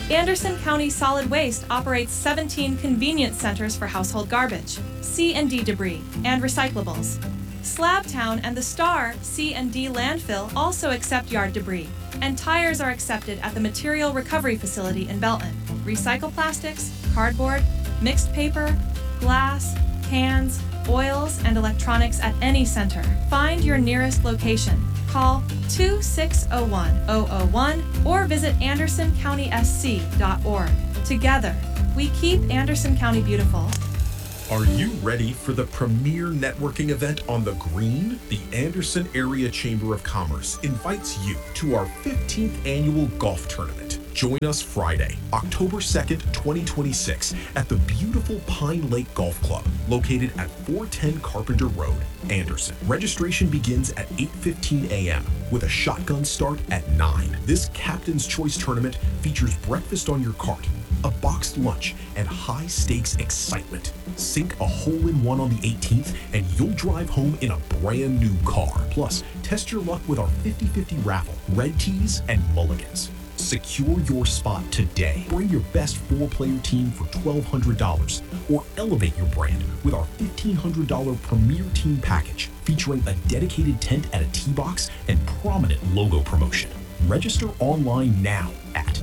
Anderson County Solid Waste operates 17 convenience centers for household garbage, C&D debris, and recyclables. Slabtown and the Star C&D landfill also accept yard debris, and tires are accepted at the Material Recovery Facility in Belton. Recycle plastics, cardboard, mixed paper, glass, cans, oils, and electronics at any center. Find your nearest location. Call 2601-001 or visit andersoncountysc.org. Together, we keep Anderson County beautiful. Are you ready for the premier networking event on the Green? The Anderson Area Chamber of Commerce invites you to our 15th annual golf tournament. Join us Friday, October 2nd, 2026 at the beautiful Pine Lake Golf Club, located at 410 Carpenter Road, Anderson. Registration begins at 8:15 a.m. with a shotgun start at 9. This Captain's Choice tournament features breakfast on your cart, a boxed lunch, and high-stakes excitement. Sink a hole-in-one on the 18th, and you'll drive home in a brand new car. Plus, test your luck with our 50-50 raffle, red tees, and mulligans. Secure your spot today. Bring your best 4-player team for $1,200, or elevate your brand with our $1,500 Premier Team Package, featuring a dedicated tent at a tee box and prominent logo promotion. Register online now at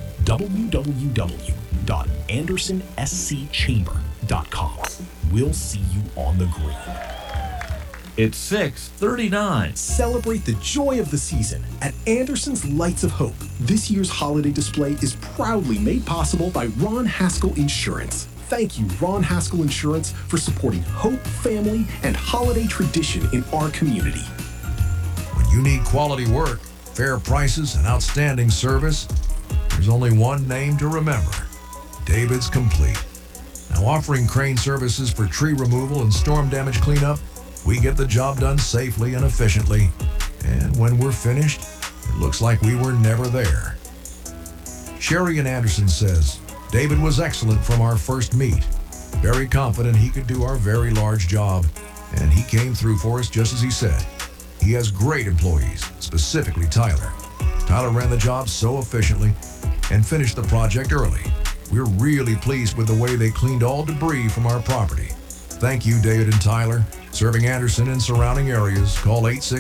www.andersonscchamber.com. We'll see you on the green. It's 6:39. Celebrate the joy of the season at Anderson's Lights of Hope. This year's holiday display is proudly made possible by Ron Haskell Insurance. Thank you, Ron Haskell Insurance, for supporting hope, family, and holiday tradition in our community. When you need quality work, fair prices, and outstanding service, there's only one name to remember: David's Complete. Now, offering crane services for tree removal and storm damage cleanup, we get the job done safely and efficiently. And when we're finished, it looks like we were never there. Sherry and Anderson says, David was excellent from our first meet. Very confident he could do our very large job. And he came through for us just as he said. He has great employees, specifically Tyler. Tyler ran the job so efficiently and finished the project early. We're really pleased with the way they cleaned all debris from our property. Thank you, David and Tyler. Serving Anderson and surrounding areas, call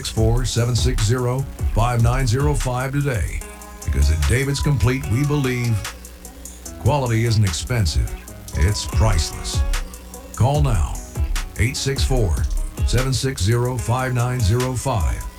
864-760-5905 today. Because at David's Complete, we believe quality isn't expensive, it's priceless. Call now, 864-760-5905.